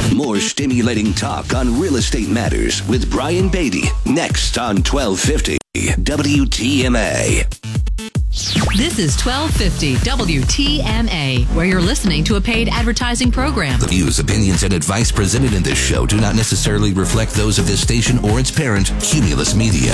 More stimulating talk on real estate matters with Brian Beatty next on 1250 WTMA. This is 1250 WTMA, where you're listening to a paid advertising program. The views, opinions, and advice presented in this show do not necessarily reflect those of this station or its parent, Cumulus Media.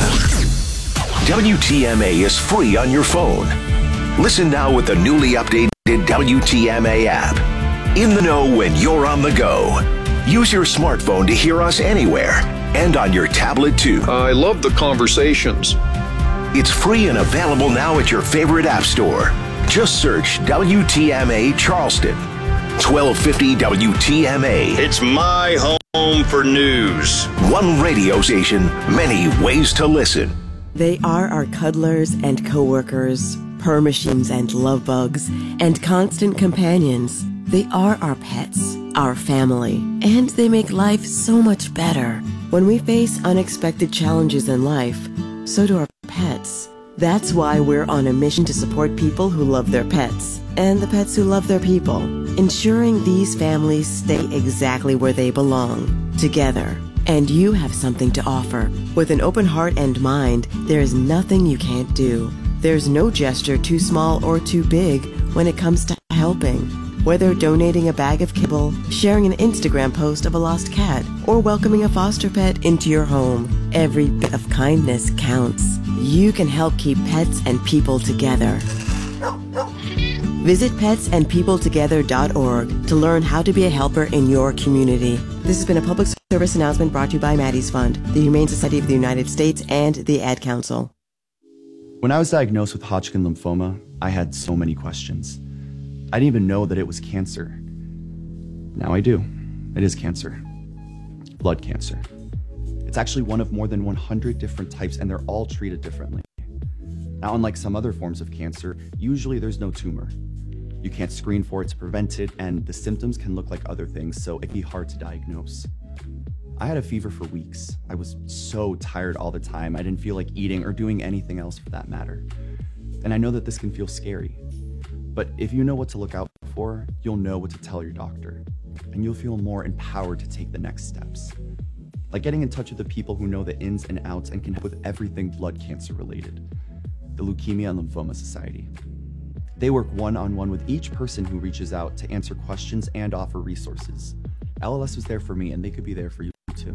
WTMA is free on your phone. Listen now with the newly updated WTMA app. In the know when you're on the go. Use your smartphone to hear us anywhere and on your tablet too. I love the conversations. It's free and available now at your favorite app store. Just search WTMA Charleston. 1250 WTMA. It's my home for news. One radio station, many ways to listen. They are our cuddlers and coworkers, purr machines and love bugs, and constant companions. They are our pets, our family, and they make life so much better. When we face unexpected challenges in life, so do our pets. That's why we're on a mission to support people who love their pets and the pets who love their people, ensuring these families stay exactly where they belong, together. And you have something to offer. With an open heart and mind, there is nothing you can't do. There's no gesture too small or too big when it comes to helping. Whether donating a bag of kibble, sharing an Instagram post of a lost cat, or welcoming a foster pet into your home, every bit of kindness counts. You can help keep pets and people together. Visit petsandpeopletogether.org to learn how to be a helper in your community. This has been a public service announcement brought to you by Maddie's Fund, the Humane Society of the United States, and the Ad Council. When I was diagnosed with Hodgkin lymphoma, I had so many questions. I didn't even know that it was cancer. Now I do. It is cancer. Blood cancer. It's actually one of more than 100 different types, and they're all treated differently. Now, unlike some other forms of cancer, usually there's no tumor. You can't screen for it to prevent it, and the symptoms can look like other things, so it can be hard to diagnose. I had a fever for weeks. I was so tired all the time. I didn't feel like eating or doing anything else for that matter. And I know that this can feel scary. But if you know what to look out for, you'll know what to tell your doctor. And you'll feel more empowered to take the next steps. Like getting in touch with the people who know the ins and outs and can help with everything blood cancer related. The Leukemia and Lymphoma Society. They work one-on-one with each person who reaches out to answer questions and offer resources. LLS was there for me, and they could be there for you too.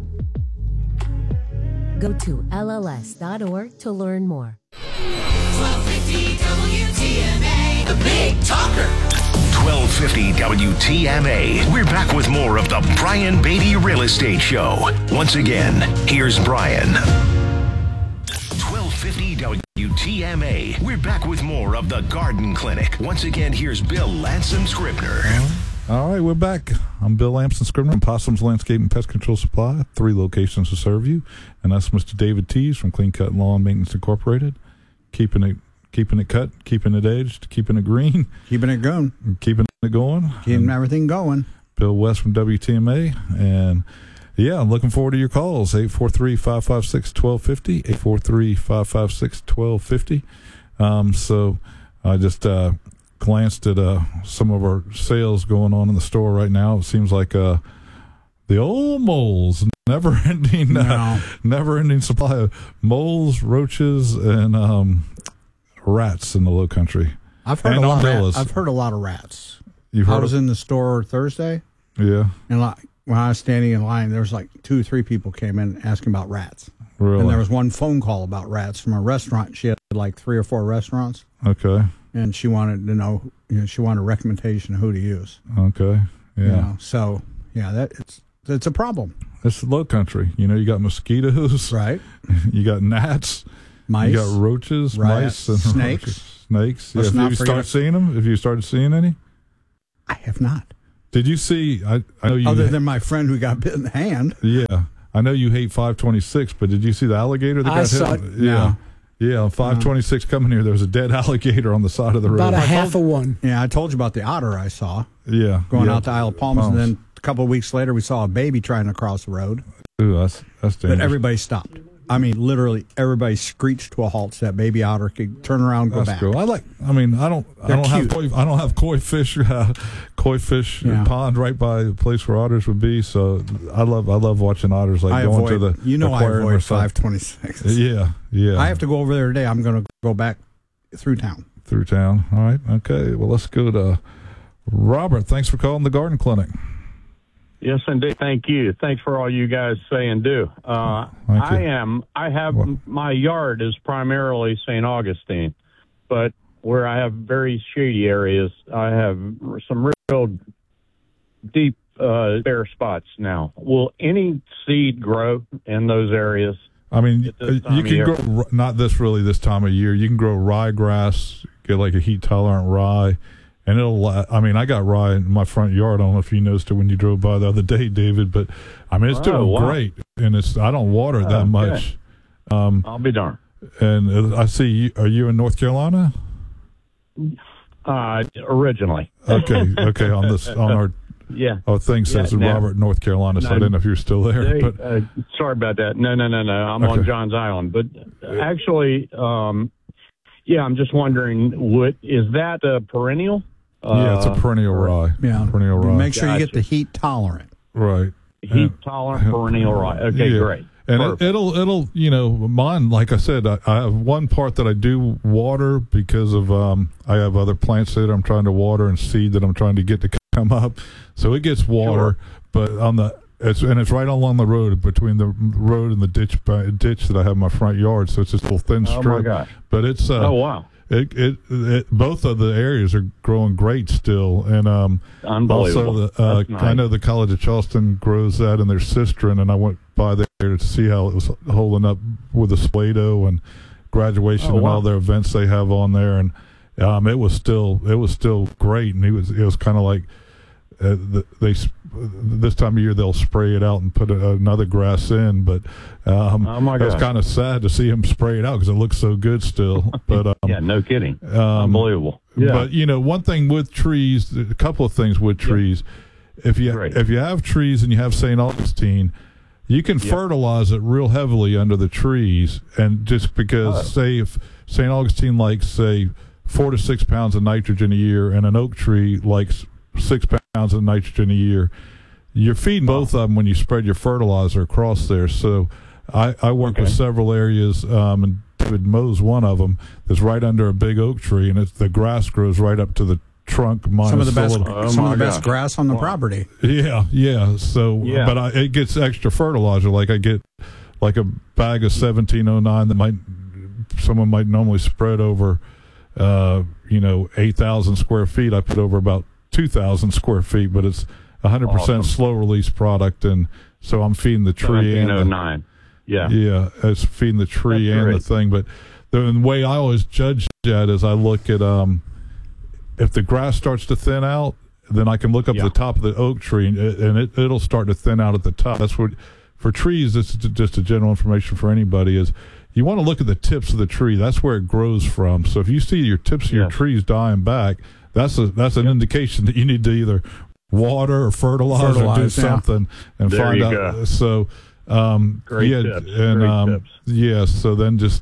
Go to LLS.org to learn more. 1250 WTMA, the Big Talker. 1250 WTMA. We're back with more of the Brian Beatty Real Estate Show. Once again, here's Brian. 1250 WTMA. We're back with more of the Garden Clinic. Once again, here's Bill Lamson-Scribner. All right, we're back. I'm Bill Lamson-Scribner from Possum's Landscape and Pest Control Supply. 3 locations to serve you. And that's Mr. David Tees from Clean Cut Lawn Maintenance Incorporated. Keeping it cut, keeping it edged, keeping it green. Keeping it going. Keeping it going. Keeping everything going. Bill West from WTMA. And, yeah, I'm looking forward to your calls. 843-556-1250. 843-556-1250. So I just glanced at some of our sales going on in the store right now. It seems like the old moles, never-ending supply of moles, roaches, and rats in the Low Country. I've heard a lot of rats. I was in the store Thursday. Yeah. And when I was standing in line, there was like 2 or 3 people came in asking about rats. Really? And there was one phone call about rats from a restaurant. She had like 3 or 4 restaurants. Okay. And she wanted to know, she wanted a recommendation of who to use. Okay. Yeah. So, yeah, it's a problem. It's the Low Country. You got mosquitoes. Right. You got gnats. Mice. You got roaches, rats, mice, and snakes. Roaches. Snakes. Yeah. Let's Have you started seeing any? I have not. Did you see? I know you. Other than my friend who got bit in the hand. Yeah. I know you hate 526, but did you see the alligator that got hit? Yeah. Yeah, on 526 coming here, there was a dead alligator on the side of the road. About a half of one. Yeah, I told you about the otter I saw. Yeah. Going out to Isle of Palms, and then a couple of weeks later, we saw a baby trying to cross the road. Ooh, that's dangerous. But everybody stopped. I mean, literally everybody screeched to a halt so that baby otter could turn around and go back. Cool. I don't have koi fish pond right by the place where otters would be. So I love watching otters going to the aquarium. I avoid 526. Yeah. I have to go over there today. I'm going to go back through town. All right. Okay. Well, let's go to Robert. Thanks for calling the Garden Clinic. Yes, indeed. Thank you. Thanks for all you guys say and do. My yard is primarily St. Augustine, but where I have very shady areas, I have some real deep bare spots now. Will any seed grow in those areas? I mean, you can grow, not this time of year. You can grow ryegrass, get like a heat tolerant rye. And I got rye in my front yard. I don't know if you noticed it when you drove by the other day, David, but I mean, it's doing great. And I don't water it that much. I'll be darned. And I see are you in North Carolina? Originally. Okay. On our thing says Robert, North Carolina, so I didn't know if you were still there. Sorry about that. No. I'm on Johns Island. But actually, I'm just wondering, is that a perennial? It's a perennial rye. Yeah. Perennial rye. Make sure you get the heat tolerant. Right. Heat tolerant perennial rye. Okay, great. And it'll mine, like I said, I have one part that I do water because of I have other plants that I'm trying to water and seed that I'm trying to get to come up. So it gets water, but it's right along the road, between the road and the ditch that I have in my front yard. So it's just a little thin strip. Oh my God! But it's wow! It both of the areas are growing great still, and unbelievable. Also nice. I know the College of Charleston grows that in their cistern, and I went by there to see how it was holding up with the Splado and graduation and all their events they have on there, and it was still great, and it was kind of like. This time of year they'll spray it out and put another grass in, but it was kind of sad to see him spray it out because it looks so good still. But no kidding, unbelievable. But one thing with trees, a couple of things with trees. If you have trees and you have St. Augustine, you can fertilize it real heavily under the trees, and just because say if St. Augustine likes say 4 to 6 pounds of nitrogen a year, and an oak tree likes 6 pounds of nitrogen a year, you're feeding both of them when you spread your fertilizer across there. So I work with several areas, and David mows one of them that's right under a big oak tree, and the grass grows right up to the trunk. Some of the best grass on the property. Yeah. So, but it gets extra fertilizer. Like I get like a bag of 1709 that someone might normally spread over, 8,000 square feet. I put over about 2,000 square feet, but it's 100% slow release product, and so I'm feeding the tree. 1709. It's feeding the tree and the thing. But the way I always judge that is I look at if the grass starts to thin out, then I can look up the top of the oak tree, and it'll start to thin out at the top. That's what for trees. This is just a general information for anybody is. You want to look at the tips of the tree. That's where it grows from. So if you see your tips of your trees dying back, that's an indication that you need to either water or fertilize or do something and there find you out. Go. So, great tips. Tips. So then just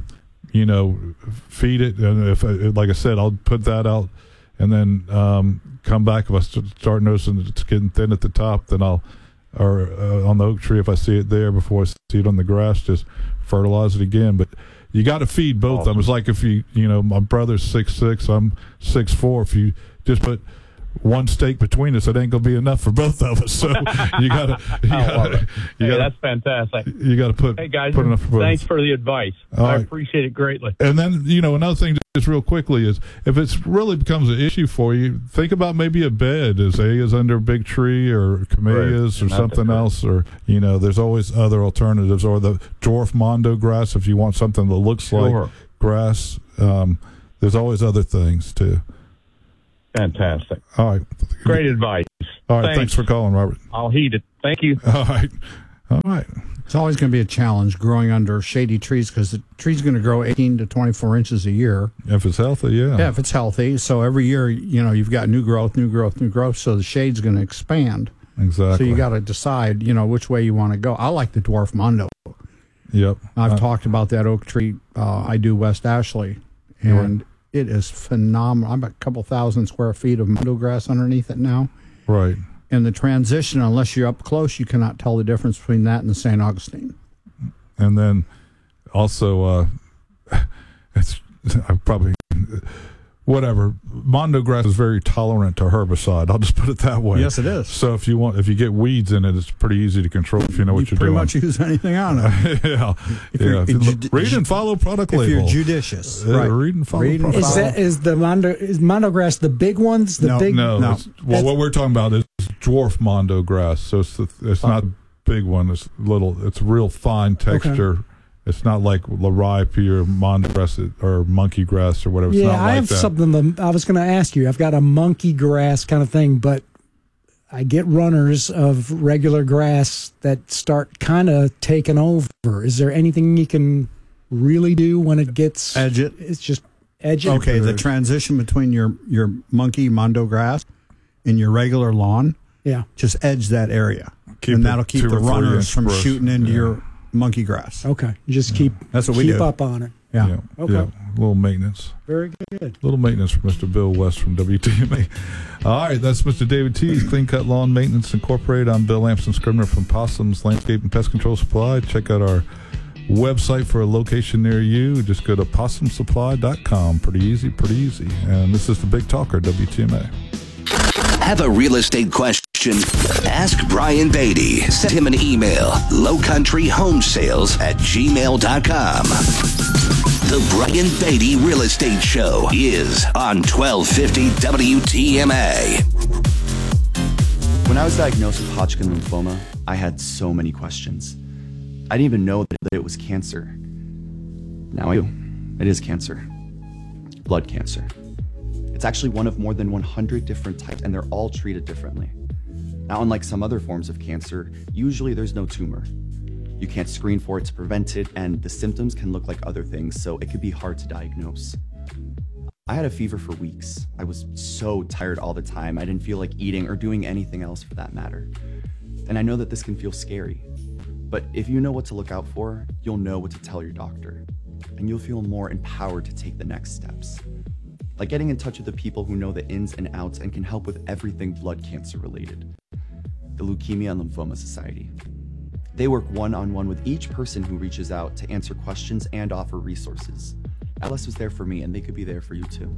feed it, and if like I said, I'll put that out, and then come back if I start noticing that it's getting thin at the top. Then I'll on the oak tree if I see it there before I see it on the grass, just fertilize it again. But you got to feed both of them. It's like if my brother's 6'6", I'm 6'4". If you just put one stake between us, it ain't gonna be enough for both of us. So you gotta. That's fantastic. You gotta put. Hey guys, put enough for both. Thanks for the advice. I appreciate it greatly. And then another thing, just real quickly, is if it's really becomes an issue for you, think about maybe a bed, azaleas under a big tree, or camellias, or something else, or there's always other alternatives, or the dwarf mondo grass if you want something that looks like grass. There's always other things too. Fantastic. All right. Great advice. All right. Thanks for calling, Robert. I'll heed it. Thank you. All right. It's always going to be a challenge growing under shady trees because the tree's going to grow 18 to 24 inches a year. If it's healthy, Yeah, if it's healthy. So every year, you've got new growth. So the shade's going to expand. Exactly. So you got to decide, which way you want to go. I like the dwarf mondo. Yep. I've talked about that oak tree. I do West Ashley, and it is phenomenal. I'm a couple thousand square feet of meadow grass underneath it now. Right. And the transition, unless you're up close, you cannot tell the difference between that and the St. Augustine. And then also, I probably... Whatever. Mondo grass is very tolerant to herbicide. I'll just put it that way. Yes, it is. So if you get weeds in it, it's pretty easy to control if you know what you're doing. You pretty much use anything on it. Read and follow product label. If you're judicious. Right. Read and follow product label. Is Mondo grass the big ones? No. What we're talking about is dwarf Mondo grass. So it's not a big one. It's little. It's real fine texture. Okay. It's not like laripe or mondo grass or monkey grass or whatever. It's not I have something I was going to ask you. I've got a monkey grass kind of thing, but I get runners of regular grass that start kind of taking over. Is there anything you can really do when it gets... Edge it? It's just edge it? Okay, the transition between your monkey mondo grass and your regular lawn, just edge that area. And that'll keep the runners from shooting into your... monkey grass. Okay. Just keep up on it. Yeah. Okay. Yeah. Little maintenance. Very good. Little maintenance for Mr. Bill West from WTMA. All right, that's Mr. David T. Clean Cut Lawn Maintenance Incorporated. I'm Bill Lamson Scribner from Possum's Landscape and Pest Control Supply. Check out our website for a location near you. Just go to possumsupply.com. Pretty easy. And this is the Big Talker, WTMA. Have a real estate question? Ask Brian Beatty. Send him an email, lowcountryhomesales@gmail.com. The Brian Beatty Real Estate Show is on 1250 WTMA. When I was diagnosed with Hodgkin lymphoma, I had so many questions. I didn't even know that it was cancer. Now I do. It is cancer. Blood cancer. It's actually one of more than 100 different types, and they're all treated differently. Now, unlike some other forms of cancer, usually there's no tumor. You can't screen for it to prevent it, and the symptoms can look like other things, so it could be hard to diagnose. I had a fever for weeks. I was so tired all the time, I didn't feel like eating or doing anything else for that matter. And I know that this can feel scary, but if you know what to look out for, you'll know what to tell your doctor, and you'll feel more empowered to take the next steps. Like getting in touch with the people who know the ins and outs and can help with everything blood cancer related. The Leukemia and Lymphoma Society. They work one-on-one with each person who reaches out to answer questions and offer resources. LS was there for me, and they could be there for you too.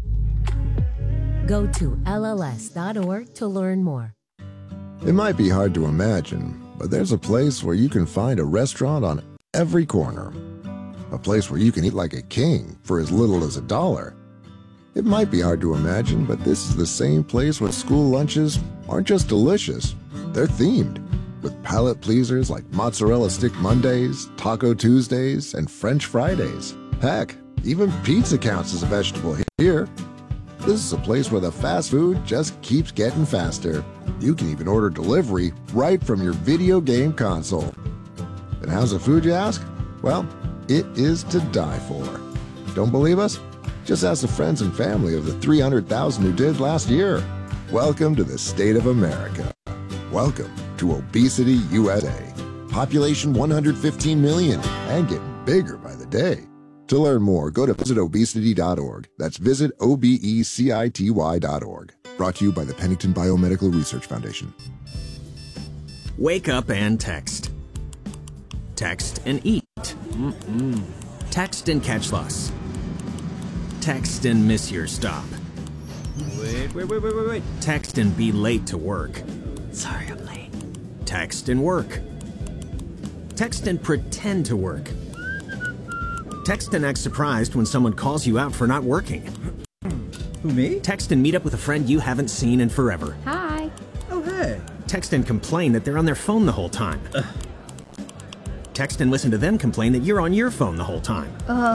Go to LLS.org to learn more. It might be hard to imagine, but there's a place where you can find a restaurant on every corner. A place where you can eat like a king for as little as $1. It might be hard to imagine, but this is the same place where school lunches aren't just delicious, they're themed, with palate pleasers like Mozzarella Stick Mondays, Taco Tuesdays, and French Fridays. Heck, even pizza counts as a vegetable here. This is a place where the fast food just keeps getting faster. You can even order delivery right from your video game console. And how's the food, you ask? Well, it is to die for. Don't believe us? Just ask the friends and family of the 300,000 who did last year. Welcome to the state of America. Welcome to Obesity USA. Population 115 million and getting bigger by the day. To learn more, go to visitobesity.org. That's visit obecity.org. Brought to you by the Pennington Biomedical Research Foundation. Wake up and text. Text and eat. Text and catch loss. Text and miss your stop. Wait. Text and be late to work. Sorry, I'm late. Text and work. Text and pretend to work. Text and act surprised when someone calls you out for not working. Who, me? Text and meet up with a friend you haven't seen in forever. Hi. Oh, hey. Text and complain that they're on their phone the whole time. Text and listen to them complain that you're on your phone the whole time.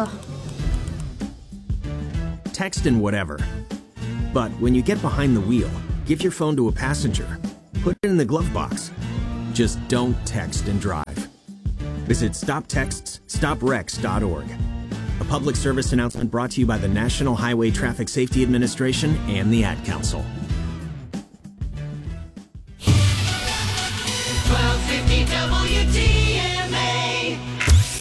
Text and whatever. But when you get behind the wheel, give your phone to a passenger. Put it in the glove box. Just don't text and drive. Visit StopTextsStopWrecks.org. A public service announcement brought to you by the National Highway Traffic Safety Administration and the Ad Council. 1250 WTMA.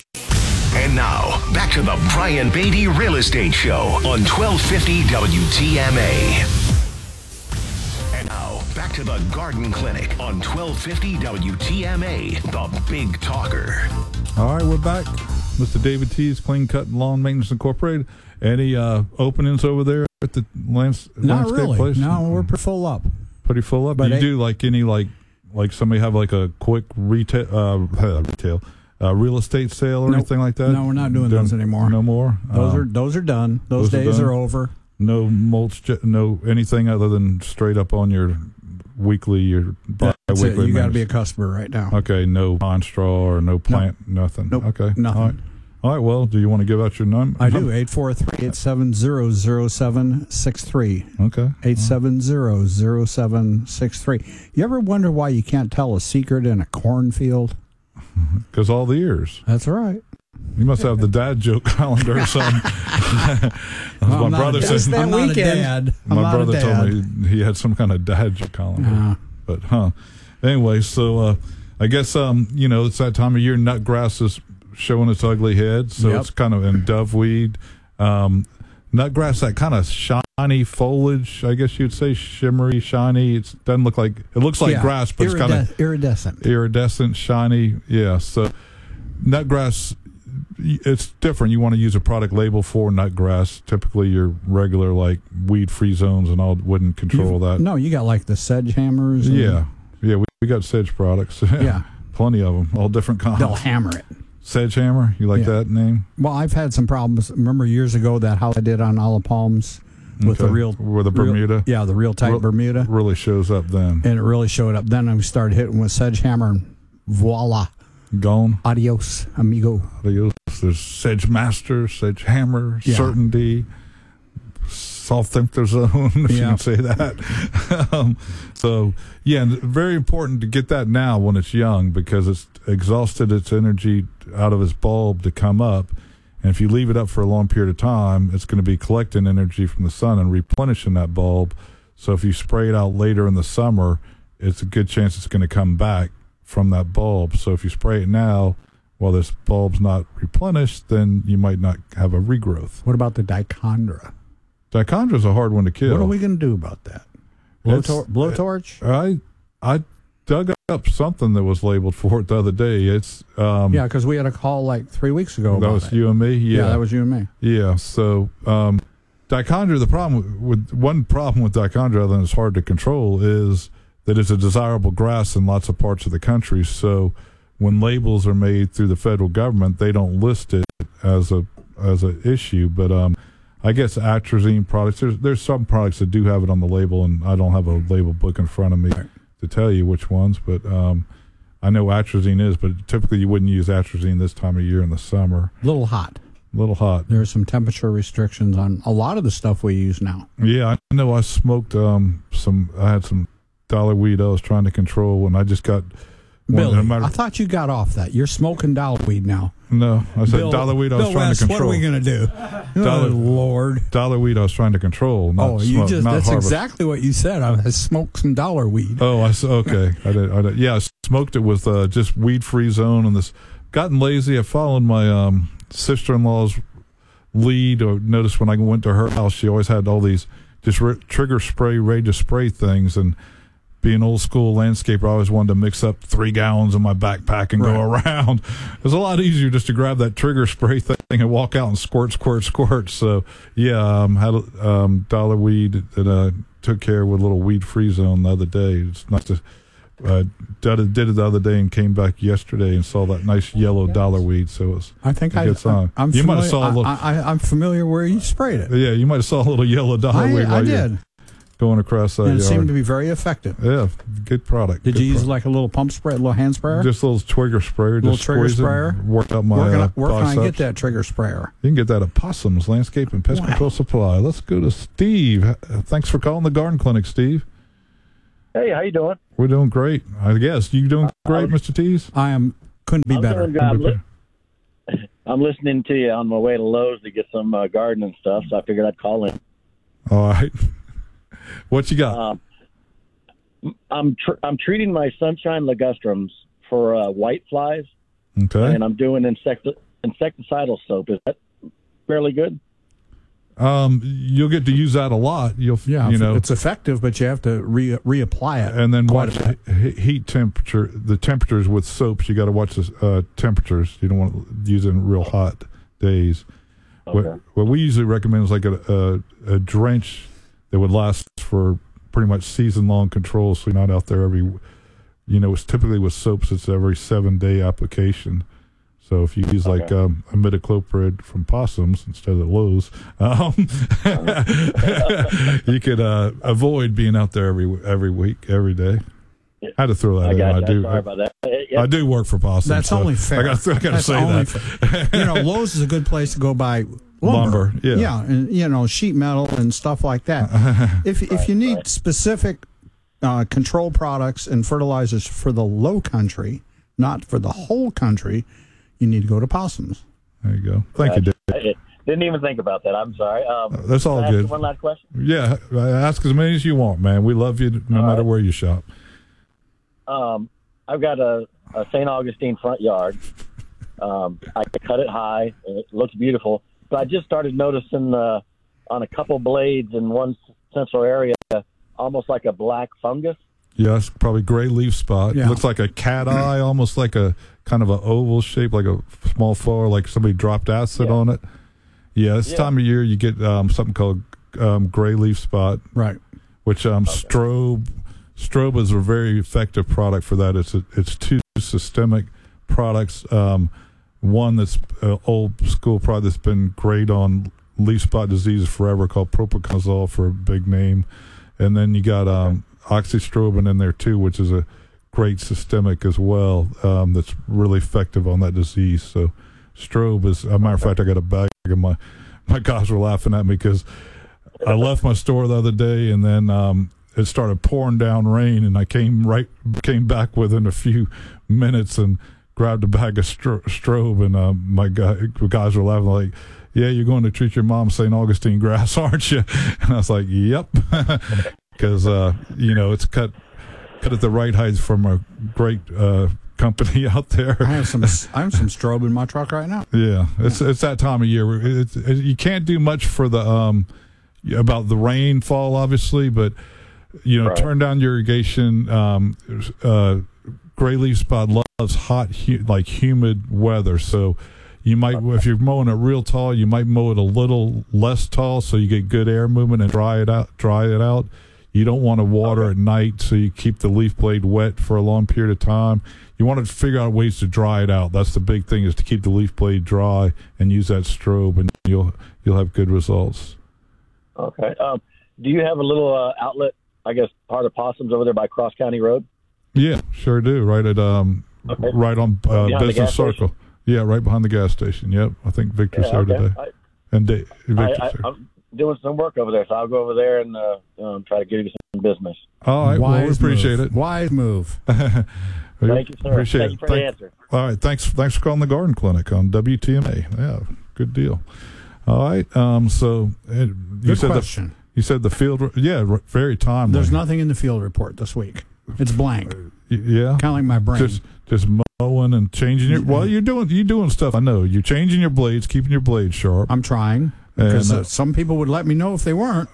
to the Brian Beatty Real Estate Show on 1250 WTMA. And now, back to the Garden Clinic on 1250 WTMA, the Big Talker. All right, we're back. Mr. David Tees, Clean Cut and Lawn Maintenance Incorporated. Any openings over there at the landscape place? No, we're pretty full up. Pretty full up. Do you do like any like somebody have like a quick real estate sale or anything like that? No, we're not doing those anymore. No more. Those are done. Those days are over. No mulch, no anything other than straight up on your weekly, your bi-weekly. You got to be a customer right now. Okay, no pine straw or no plant, nothing. Nope, okay, nothing. All right. Well, do you want to give out your number? I do. 843-870-0763. Okay. 870-0763. You ever wonder why you can't tell a secret in a cornfield? Because all the ears. That's right. You must have the dad joke calendar or something. My brother said, I'm not a dad. My brother told me he had some kind of dad joke calendar. But, anyway, so I guess, it's that time of year. Nutgrass is showing its ugly head, so it's kind of in doveweed. Nutgrass, that kind of shiny foliage, I guess you'd say, shimmery, shiny. It doesn't look like, it looks like grass, but it's kind of iridescent, shiny. Yeah, so nutgrass, it's different. You want to use a product label for nutgrass. Typically, your regular like weed-free zones and all wouldn't control that. No, you got like the sedge hammers. Yeah, we got sedge products. Yeah, plenty of them, all different kinds. They'll hammer it. Sedge hammer, you like that name? Well, I've had some problems. Remember years ago that house I did on Olive Palms with the Bermuda? The real tight Bermuda. Really shows up then. And it really showed up then. And we started hitting with sedge hammer and voila. Gone. Adios, amigo. Adios. There's Sedge Master, Sedge Hammer, Certainty, Sulfentrazone, if you can say that. Very important to get that now when it's young because it's exhausted its energy out of its bulb to come up. And if you leave it up for a long period of time, it's going to be collecting energy from the sun and replenishing that bulb. So if you spray it out later in the summer, it's a good chance it's going to come back from that bulb. So if you spray it now while this bulb's not replenished, then you might not have a regrowth. What about the dichondra? Dichondra's a hard one to kill. What are we going to do about that? Blowtorch? I dug up something that was labeled for it the other day. It's because we had a call like 3 weeks ago. That was you and me. Yeah, that was you and me. Yeah. So dichondra. One problem with dichondra, other than it's hard to control, is that it's a desirable grass in lots of parts of the country. So when labels are made through the federal government, they don't list it as a issue. But I guess atrazine products. There's some products that do have it on the label, and I don't have a label book in front of me to tell you which ones. But I know atrazine is, but typically you wouldn't use atrazine this time of year in the summer. Little hot. There are some temperature restrictions on a lot of the stuff we use now. Yeah, I know. I smoked I had some dollar weed I was trying to control when I just got. Billy, I thought you got off that. You're smoking dollar weed now. No, I said dollar weed I was trying to control. What are we going to do? Lord. Dollar weed I was trying to control. That's exactly what you said. I smoked some dollar weed. Oh, okay. I did. Yeah, I smoked it with just weed-free zone and this. Gotten lazy. I followed my sister-in-law's lead. Or noticed when I went to her house, she always had all these just trigger spray, ready to spray things. And being old school landscaper, I always wanted to mix up 3 gallons in my backpack and go around. It was a lot easier just to grab that trigger spray thing and walk out and squirt. So had dollar weed that I took care with a little weed free zone the other day. It's nice to did it the other day and came back yesterday and saw that nice yellow dollar weed. So it was. I think I'm familiar where you sprayed it. Yeah, you might have saw a little yellow dollar weed. I did. Going across that and it yard. seemed to be very effective. Yeah, good product. Did you use like a little pump spray, a little hand sprayer? Just a little trigger sprayer. Little trigger sprayer? Worked out my Where can I get that trigger sprayer? You can get that at Possum's Landscape and Pest Control Supply. Let's go to Steve. Thanks for calling the Garden Clinic, Steve. Hey, how you doing? We're doing great. I guess. You doing great, Mr. Tees? Couldn't be better. I'm listening to you on my way to Lowe's to get some gardening stuff, so I figured I'd call in. All right. What you got? I'm treating my sunshine ligustrums for white flies. Okay. And I'm doing insecticidal soap. Is that fairly good? You'll get to use that a lot. It's effective, but you have to reapply it. And then watch heat temperature. The temperatures with soaps, you got to watch the temperatures. You don't want to use it in real hot days. Okay. What we usually recommend is like a drench that would last for pretty much season-long control, so you're not out there it's typically with soaps, it's every 7-day application. So if you use like imidacloprid from Possums instead of Lowe's, you could avoid being out there every week, every day. I had to throw that in. Sorry about that. I do work for Possums. That's only fair. I got to say that. Fair. Lowe's is a good place to go buy lumber. Yeah, and sheet metal and stuff like that. If you need specific control products and fertilizers for the low country, not for the whole country, you need to go to Possums. There you go. Thank you, Dave. I didn't even think about that. I'm sorry. That's all good. One last question? Yeah, ask as many as you want, man. We love you no matter where you shop. I've got a St. Augustine front yard. I cut it high, and it looks beautiful. But I just started noticing on a couple blades in one central area, almost like a black fungus. Yes, probably gray leaf spot. Yeah. Looks like a cat eye, almost like a kind of an oval shape, like a small flower, like somebody dropped acid on it. Yeah, this time of year you get something called gray leaf spot. Right. Which Strobe is a very effective product for that. It's two systemic products. One that's old school product that's been great on leaf spot disease forever, called propiconazole for a big name. And then you got oxystrobin in there too, which is a great systemic as well. That's really effective on that disease. So Strobe is, as a matter of fact, I got a bag of my guys were laughing at me because I left my store the other day and then it started pouring down rain, and I came back within a few minutes and grabbed a bag of Strobe, and my guys were laughing like, "Yeah, you're going to treat your mom St. Augustine grass, aren't you?" And I was like, "Yep," because it's cut at the right height from a great company out there. I have some Strobe in my truck right now. Yeah, it's that time of year. You can't do much for the about the rainfall, obviously, but turn down your irrigation. Gray leaf spot loves hot, humid weather. So you might, if you're mowing it real tall, you might mow it a little less tall so you get good air movement and dry it out. You don't want to water at night, so you keep the leaf blade wet for a long period of time. You want to figure out ways to dry it out. That's the big thing, is to keep the leaf blade dry and use that Strobe, and you'll have good results. Okay. Do you have a little outlet, I guess, part of Possums over there by Cross County Road? Yeah, sure do. Right at right on Business Circle. Station? Yeah, right behind the gas station. Yep, I think Victor's there today. Victor's there. I'm doing some work over there, so I'll go over there and try to give you some business. All right, well, we appreciate it. Wise move. Thank you, sir. Appreciate Thank you for the answer. All right, thanks for calling the Garden Clinic on WTMA. Yeah, good deal. All right, so you said question. You said the field. Yeah, very timely. There's nothing in the field report this week. It's blank. Yeah, kind of like my brain. Just mowing and changing your. Well, you're doing stuff. I know you're changing your blades, keeping your blades sharp. I'm trying because some people would let me know if they weren't.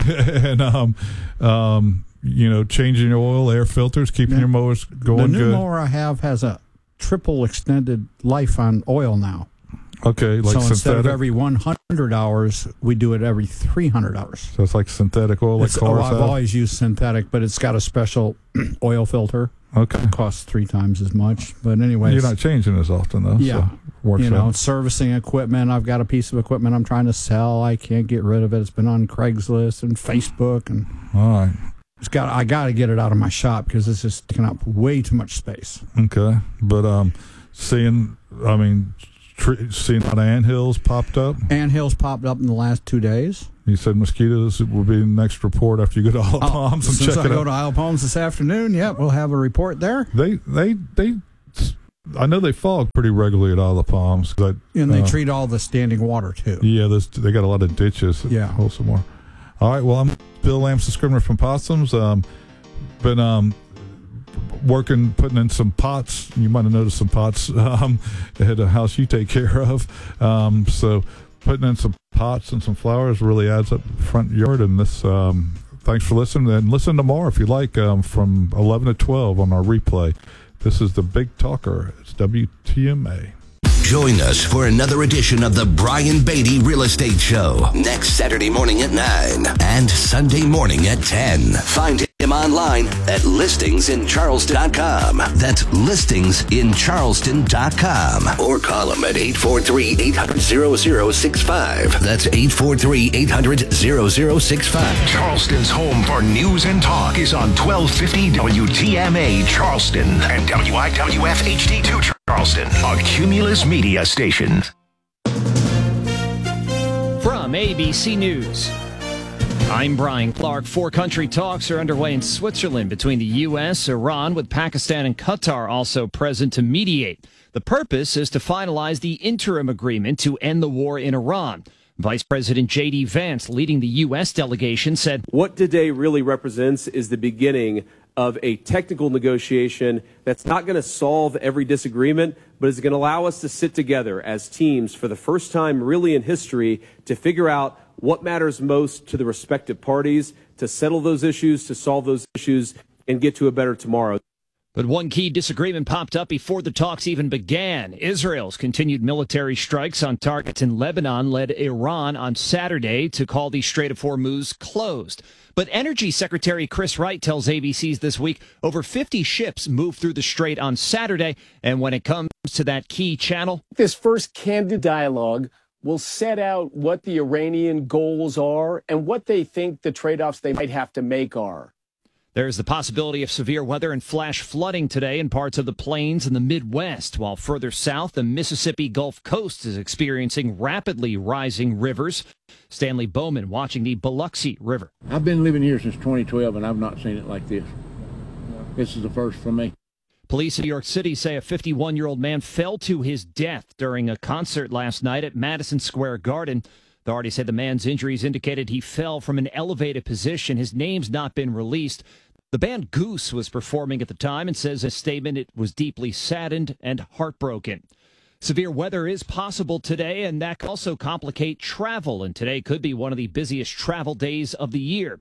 And changing your oil, air filters, keeping your mowers going. The new good. mower I have has a triple extended life on oil now. Okay, like so synthetic? Instead of every 100 hours, we do it every 300 hours. So it's like synthetic oil, like cars have? I've always used synthetic, but it's got a special oil filter. Okay. It costs 3 times as much. But anyways. You're not changing as often, though. Yeah. So servicing equipment. I've got a piece of equipment I'm trying to sell. I can't get rid of it. It's been on Craigslist and Facebook. And all right. I got to get it out of my shop because it's just taking up way too much space. Okay. But seeing a lot of anthills popped up. Anthills popped up in the last 2 days. You said mosquitoes will be the next report after you go to Isle of Palms and check it out. Since I go to Isle of Palms this afternoon, we'll have a report there. I know they fog pretty regularly at Isle of Palms. And they treat all the standing water, too. Yeah, they got a lot of ditches. Yeah. Hold some more. All right, well, I'm Bill Lamson Scribner from Possums. Been working, putting in some pots. You might have noticed some pots at a house you take care of. So putting in some pots and some flowers really adds up the front yard. And this, thanks for listening. And listen tomorrow if you like, from 11 to 12 on our replay. This is the Big Talker. It's WTMA. Join us for another edition of the Brian Beatty Real Estate Show next Saturday morning at 9 and Sunday morning at 10. Find him online at listingsincharleston.com. That's listingsincharleston.com. Or call him at 843-800-0065. That's 843-800-0065. Charleston's home for news and talk is on 1250 WTMA Charleston and WIWF HD2 Charleston, a Cumulus Media station. From ABC News, I'm Brian Clark. 4 country talks are underway in Switzerland between the U.S., Iran, with Pakistan and Qatar also present to mediate. The purpose is to finalize the interim agreement to end the war in Iran. Vice President J.D. Vance, leading the U.S. delegation, said, "What today really represents is the beginning of a technical negotiation that's not going to solve every disagreement, but is going to allow us to sit together as teams for the first time really in history to figure out what matters most to the respective parties, to settle those issues, to solve those issues, and get to a better tomorrow." But one key disagreement popped up before the talks even began. Israel's continued military strikes on targets in Lebanon led Iran on Saturday to call the Strait of Hormuz closed. But Energy Secretary Chris Wright tells ABC's This Week over 50 ships moved through the strait on Saturday. And when it comes to that key channel, this first candid dialogue will set out what the Iranian goals are and what they think the trade-offs they might have to make are. There's the possibility of severe weather and flash flooding today in parts of the plains and the Midwest, while further south, the Mississippi Gulf Coast is experiencing rapidly rising rivers. Stanley Bowman watching the Biloxi River. I've been living here since 2012, and I've not seen it like this. This is the first for me. Police in New York City say a 51-year-old man fell to his death during a concert last night at Madison Square Garden. Authorities said the man's injuries indicated he fell from an elevated position. His name's not been released. The band Goose was performing at the time and says in a statement it was deeply saddened and heartbroken. Severe weather is possible today, and that can also complicate travel, and today could be one of the busiest travel days of the year.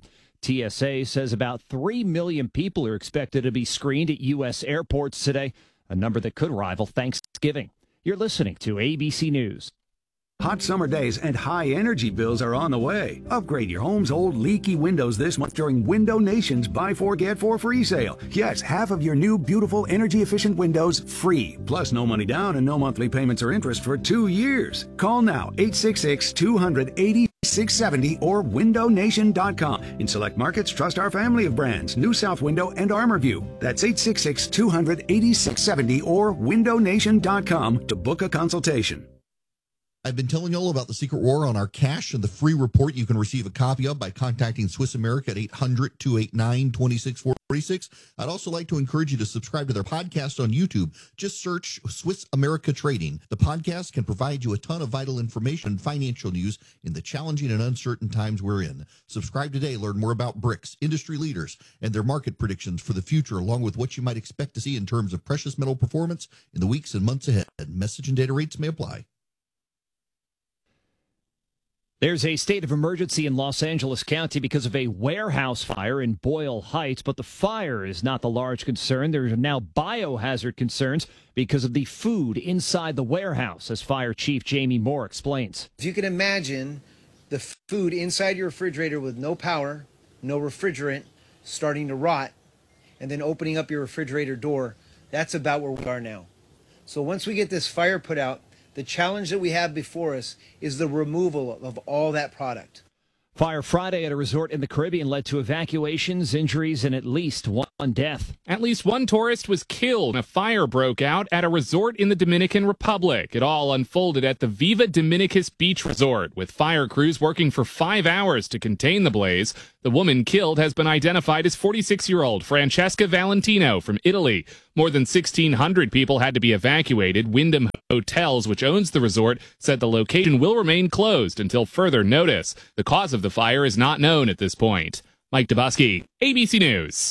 TSA says about 3 million people are expected to be screened at U.S. airports today, a number that could rival Thanksgiving. You're listening to ABC News. Hot summer days and high energy bills are on the way. Upgrade your home's old leaky windows this month during Window Nation's Buy 4 Get 4 free sale. Yes, half of your new beautiful energy efficient windows free. Plus no money down and no monthly payments or interest for 2 years. Call now 866-200-8670 or windownation.com. In select markets, trust our family of brands, New South Window and ArmorView. That's 866-200-8670 or windownation.com to book a consultation. I've been telling you all about the Secret War on our cash and the free report you can receive a copy of by contacting Swiss America at 800-289-2646. I'd also like to encourage you to subscribe to their podcast on YouTube. Just search Swiss America Trading. The podcast can provide you a ton of vital information and financial news in the challenging and uncertain times we're in. Subscribe today. Learn more about BRICS, industry leaders, and their market predictions for the future, along with what you might expect to see in terms of precious metal performance in the weeks and months ahead. Message and data rates may apply. There's a state of emergency in Los Angeles County because of a warehouse fire in Boyle Heights, but the fire is not the large concern. There are now biohazard concerns because of the food inside the warehouse, as Fire Chief Jamie Moore explains. If you can imagine the food inside your refrigerator with no power, no refrigerant, starting to rot, and then opening up your refrigerator door, that's about where we are now. So once we get this fire put out, the challenge that we have before us is the removal of all that product. Fire Friday at a resort in the Caribbean led to evacuations, injuries, and at least one death. At least one tourist was killed. A fire broke out at a resort in the Dominican Republic. It all unfolded at the Viva Dominicus Beach Resort, with fire crews working for 5 hours to contain the blaze. The woman killed has been identified as 46-year-old Francesca Valentino from Italy. More than 1,600 people had to be evacuated. Wyndham Hotels, which owns the resort, said the location will remain closed until further notice. The cause of the fire is not known at this point. Mike Dubosky, ABC News.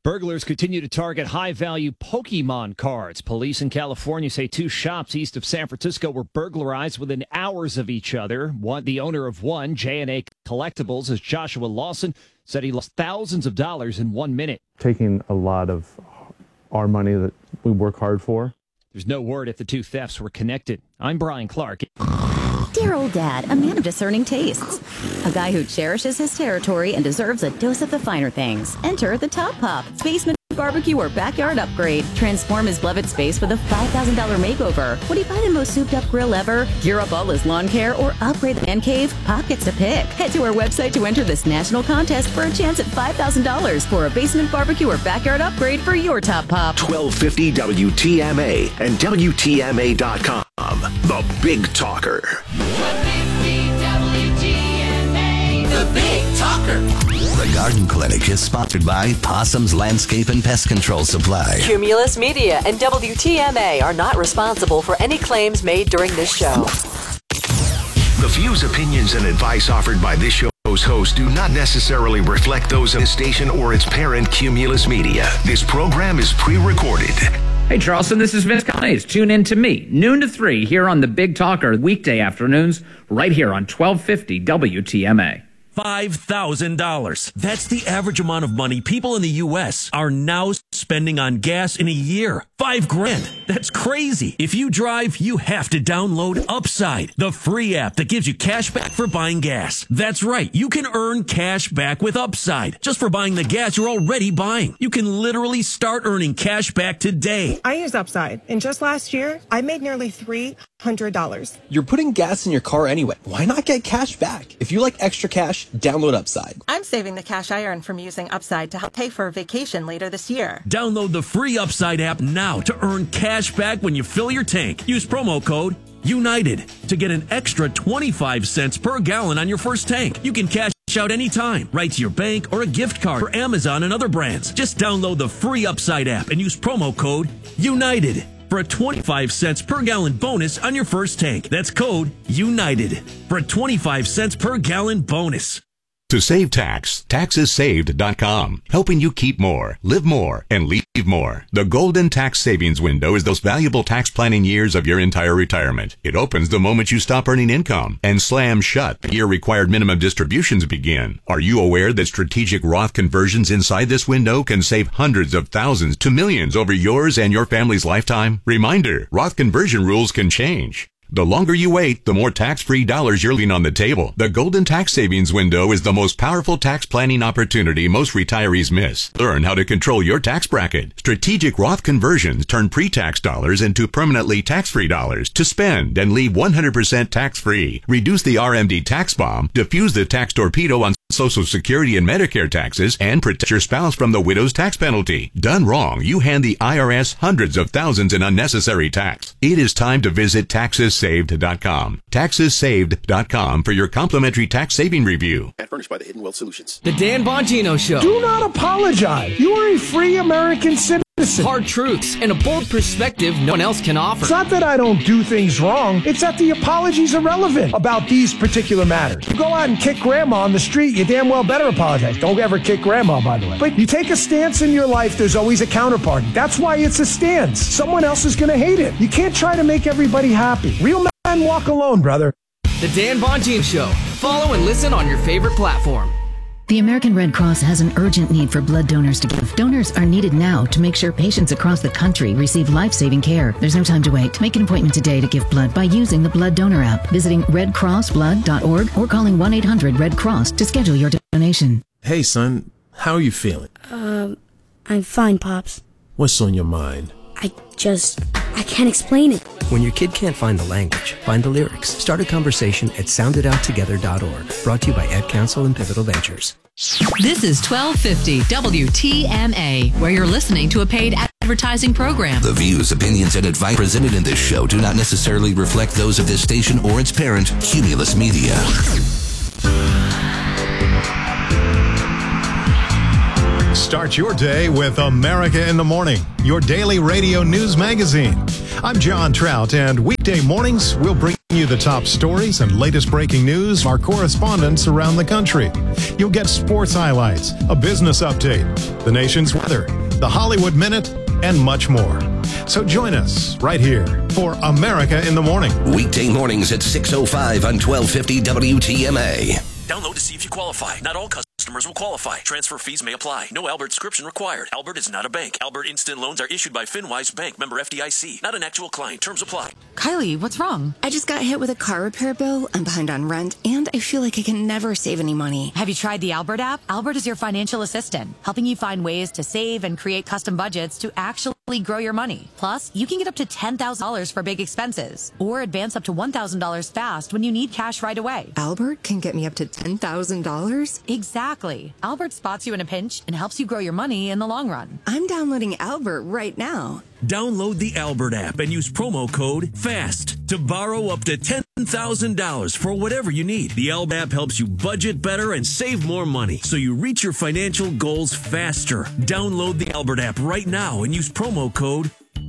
Burglars continue to target high-value Pokemon cards. Police in California say 2 shops east of San Francisco were burglarized within hours of each other. The owner of one, J&A Collectibles, is Joshua Lawson, said he lost thousands of dollars in 1 minute. Taking a lot of our money that we work hard for. There's no word if the 2 thefts were connected. I'm Brian Clark. Dear old dad, a man of discerning tastes. A guy who cherishes his territory and deserves a dose of the finer things. Enter the Top Pop, basement barbecue or backyard upgrade. Transform his beloved space with a $5,000 makeover. Would he buy the most souped-up grill ever, gear up all his lawn care, or upgrade the man cave? Pop gets to pick. Head to our website to enter this national contest for a chance at $5,000 for a basement barbecue or backyard upgrade for your Top Pop. 1250 WTMA and WTMA.com. The Big Talker. 1250 WTMA, the Big Talker. The Garden Clinic is sponsored by Possum's Landscape and Pest Control Supply. Cumulus Media and WTMA are not responsible for any claims made during this show. The views, opinions, and advice offered by this show's host do not necessarily reflect those of the station or its parent, Cumulus Media. This program is pre-recorded. Hey, Charleston, this is Vince Collins. Tune in to me, noon to 3, here on The Big Talker, weekday afternoons, right here on 1250 WTMA. $5,000. That's the average amount of money people in the U.S. are now spending on gas in a year. $5,000. That's crazy. If you drive, you have to download Upside, the free app that gives you cash back for buying gas. That's right. You can earn cash back with Upside just for buying the gas you're already buying. You can literally start earning cash back today. I use Upside, and just last year, I made nearly $300. You're putting gas in your car anyway. Why not get cash back? If you like extra cash, download Upside. I'm saving the cash I earn from using Upside to help pay for a vacation later this year. Download the free Upside app now to earn cash back when you fill your tank. Use promo code UNITED to get an extra 25 cents per gallon on your first tank. You can cash out anytime, right to your bank or a gift card for Amazon and other brands. Just download the free Upside app and use promo code UNITED for a 25 cents per gallon bonus on your first tank. That's code UNITED for a 25 cents per gallon bonus. To save tax, taxessaved.com, helping you keep more, live more, and leave more. The golden tax savings window is those valuable tax planning years of your entire retirement. It opens the moment you stop earning income and slams shut the year required minimum distributions begin. Are you aware that strategic Roth conversions inside this window can save hundreds of thousands to millions over yours and your family's lifetime? Reminder, Roth conversion rules can change. The longer you wait, the more tax-free dollars you're leaving on the table. The Golden Tax Savings Window is the most powerful tax planning opportunity most retirees miss. Learn how to control your tax bracket. Strategic Roth conversions turn pre-tax dollars into permanently tax-free dollars to spend and leave 100% tax-free. Reduce the RMD tax bomb, diffuse the tax torpedo on Social Security and Medicare taxes, and protect your spouse from the widow's tax penalty. Done wrong, you hand the IRS hundreds of thousands in unnecessary tax. It is time to visit taxessaved.com. Taxessaved.com for your complimentary tax saving review. And furnished by the Hidden Wealth Solutions. The Dan Bongino Show. Do not apologize. You are a free American citizen. Hard truths and a bold perspective no one else can offer. It's not that I don't do things wrong. It's that the apologies are relevant about these particular matters. You go out and kick grandma on the street, you damn well better apologize. Don't ever kick grandma, by the way. But you take a stance in your life, there's always a counterparty. That's why it's a stance. Someone else is going to hate it. You can't try to make everybody happy. Real men walk alone, brother. The Dan Bongino Show. Follow and listen on your favorite platform. The American Red Cross has an urgent need for blood donors to give. Donors are needed now to make sure patients across the country receive life-saving care. There's no time to wait. Make an appointment today to give blood by using the Blood Donor app, visiting redcrossblood.org or calling 1-800-RED-CROSS to schedule your donation. Hey, son, how are you feeling? I'm fine, Pops. What's on your mind? I can't explain it. When your kid can't find the language, find the lyrics. Start a conversation at soundidouttogether.org. Brought to you by Ad Council and Pivotal Ventures. This is 1250 WTMA, where you're listening to a paid advertising program. The views, opinions, and advice presented in this show do not necessarily reflect those of this station or its parent, Cumulus Media. Start your day with America in the Morning, your daily radio news magazine. I'm John Trout, and weekday mornings we'll bring you the top stories and latest breaking news from our correspondents around the country. You'll get sports highlights, a business update, the nation's weather, the Hollywood Minute, and much more. So join us right here for America in the Morning. Weekday mornings at 6:05 on 1250 WTMA. Download to see if you qualify. Not all customers will qualify. Transfer fees may apply. No Albert subscription required. Albert is not a bank. Albert Instant Loans are issued by FinWise Bank, member FDIC. Not an actual client. Terms apply. Kylie, what's wrong? I just got hit with a car repair bill. I'm behind on rent, and I feel like I can never save any money. Have you tried the Albert app? Albert is your financial assistant, helping you find ways to save and create custom budgets to actually grow your money. Plus, you can get up to $10,000 for big expenses, or advance up to $1,000 fast when you need cash right away. Albert can get me up to $10,000? Exactly. Albert spots you in a pinch and helps you grow your money in the long run. I'm downloading Albert right now. Download the Albert app and use promo code FAST to borrow up to $10,000 for whatever you need. The Albert app helps you budget better and save more money, so you reach your financial goals faster. Download the Albert app right now and use promo code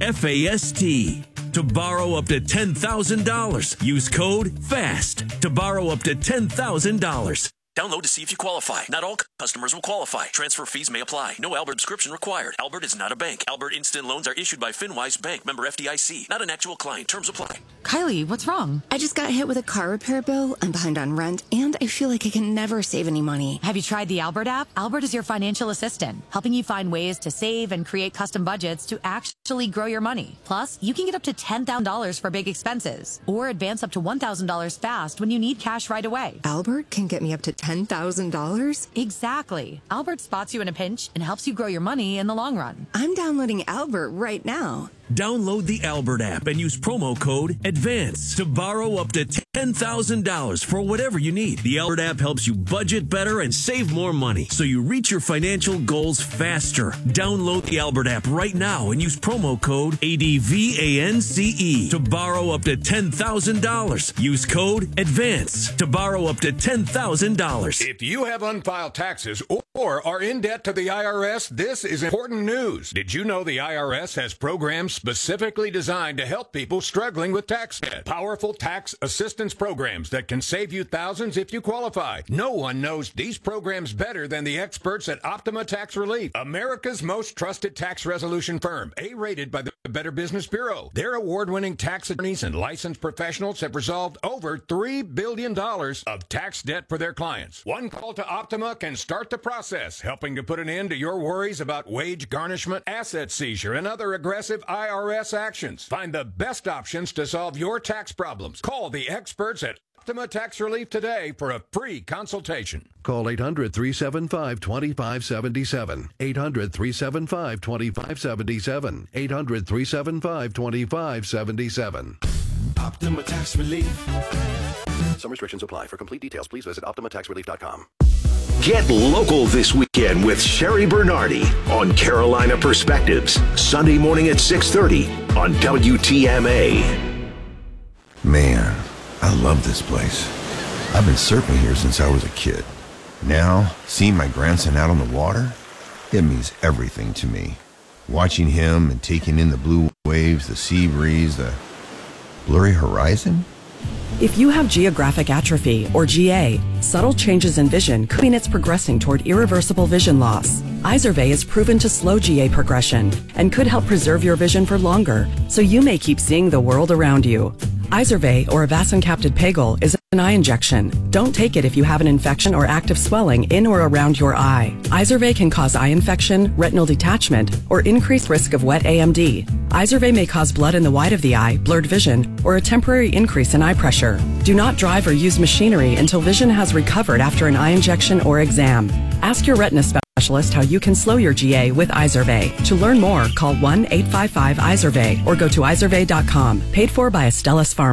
FAST to borrow up to $10,000. Use code FAST to borrow up to $10,000. Download to see if you qualify. Not all customers will qualify. Transfer fees may apply. No Albert subscription required. Albert is not a bank. Albert Instant Loans are issued by FinWise Bank, member FDIC. Not an actual client. Terms apply. Kylie, what's wrong? I just got hit with a car repair bill. I'm behind on rent, and I feel like I can never save any money. Have you tried the Albert app? Albert is your financial assistant, helping you find ways to save and create custom budgets to actually grow your money. Plus, you can get up to $10,000 for big expenses, or advance up to $1,000 fast when you need cash right away. Albert can get me up to $10,000? Exactly. Albert spots you in a pinch and helps you grow your money in the long run. I'm downloading Albert right now. Download the Albert app and use promo code ADVANCE to borrow up to $10,000 for whatever you need. The Albert app helps you budget better and save more money, so you reach your financial goals faster. Download the Albert app right now and use promo code ADVANCE to borrow up to $10,000. Use code ADVANCE to borrow up to $10,000. If you have unfiled taxes or are in debt to the IRS, this is important news. Did you know the IRS has programs specifically designed to help people struggling with tax debt? Powerful tax assistance programs that can save you thousands if you qualify. No one knows these programs better than the experts at Optima Tax Relief, America's most trusted tax resolution firm, A-rated by the Better Business Bureau. Their award-winning tax attorneys and licensed professionals have resolved over $3 billion of tax debt for their clients. One call to Optima can start the process, helping to put an end to your worries about wage garnishment, asset seizure, and other aggressive IRS actions. Find the best options to solve your tax problems. Call the experts at Optima Tax Relief today for a free consultation. Call 800-375-2577. 800-375-2577. 800-375-2577. Optima Tax Relief. Some restrictions apply. For complete details, please visit OptimaTaxRelief.com. Get local this weekend with Sherry Bernardi on Carolina Perspectives. Sunday morning at 6:30 on WTMA. Man, I love this place. I've been surfing here since I was a kid. Now, seeing my grandson out on the water, it means everything to me. Watching him and taking in the blue waves, the sea breeze, the blurry horizon. If you have geographic atrophy, or GA, subtle changes in vision could mean it's progressing toward irreversible vision loss. Izervay is proven to slow GA progression and could help preserve your vision for longer, so you may keep seeing the world around you. Izervay, or avacincaptad pegol, is an eye injection. Don't take it if you have an infection or active swelling in or around your eye. Izervay can cause eye infection, retinal detachment, or increased risk of wet AMD. Izervay may cause blood in the white of the eye, blurred vision, or a temporary increase in eye pressure. Do not drive or use machinery until vision has recovered after an eye injection or exam. Ask your retina specialist how you can slow your GA with Izervay. To learn more, call 1-855-IZERVAY or go to izervay.com. Paid for by Astellas Pharma.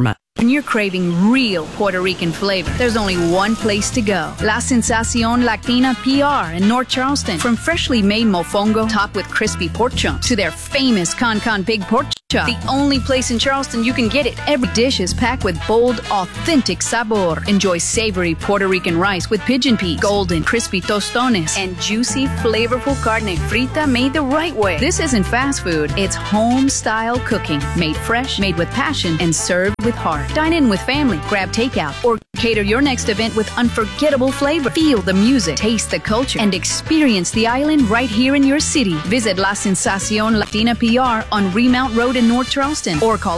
and you're craving real Puerto Rican flavor, there's only one place to go. La Sensacion Latina PR in North Charleston. From freshly made mofongo topped with crispy pork chunks to their famous Con Pig pork chop, the only place in Charleston you can get it. Every dish is packed with bold, authentic sabor. Enjoy savory Puerto Rican rice with pigeon peas, golden, crispy tostones, and juicy, flavorful carne frita made the right way. This isn't fast food. It's home-style cooking. Made fresh, made with passion, and served with heart. Dine in with family, grab takeout, or cater your next event with unforgettable flavor. Feel the music, taste the culture, and experience the island right here in your city. Visit La Sensacion Latina PR on Remount Road in North Charleston, or call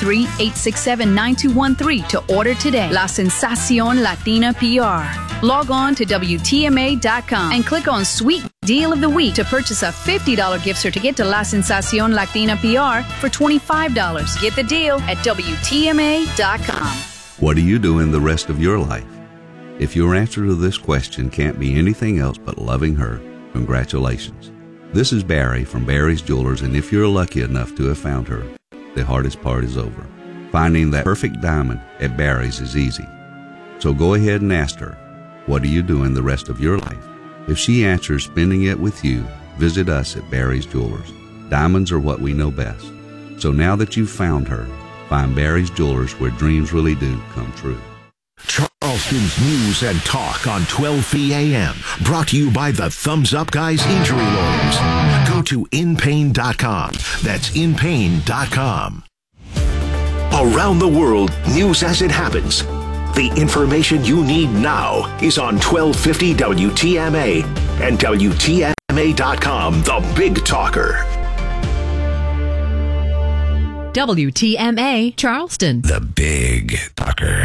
843-867-9213 to order today. La Sensacion Latina PR. Log on to WTMA.com and click on Sweet Deal of the Week to purchase a $50 gift certificate to La Sensacion Latina PR for $25. Get the deal at WTMA.com. What are you doing the rest of your life? If your answer to this question can't be anything else but loving her, congratulations. This is Barry from Barry's Jewelers, and if you're lucky enough to have found her, the hardest part is over. Finding that perfect diamond at Barry's is easy. So go ahead and ask her, what are you doing the rest of your life? If she answers spending it with you, visit us at Barry's Jewelers. Diamonds are what we know best. So now that you've found her, find Barry's Jewelers, where dreams really do come true. Charleston's news and talk on 12:50 a.m. Brought to you by the Thumbs Up Guys Injury Lawyers. Go to inpain.com. That's inpain.com. Around the world, news as it happens. The information you need now is on 1250 WTMA and WTMA.com, the Big Talker. WTMA Charleston. The Big Talker.